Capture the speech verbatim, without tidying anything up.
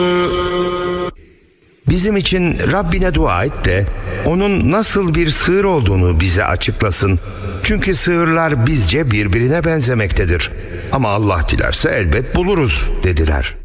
Bizim için Rabbine dua et de onun nasıl bir sığır olduğunu bize açıklasın. Çünkü sığırlar bizce birbirine benzemektedir. Ama Allah dilerse elbet buluruz dediler.